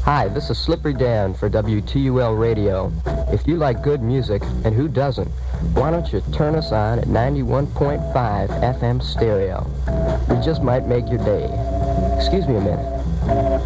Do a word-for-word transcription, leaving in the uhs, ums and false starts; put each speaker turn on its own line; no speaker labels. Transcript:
Hi, this is Slippery Dan for W T U L Radio. If you like good music, and who doesn't, why don't you turn us on at ninety-one point five F M stereo? We just might make your day. Excuse me a minute.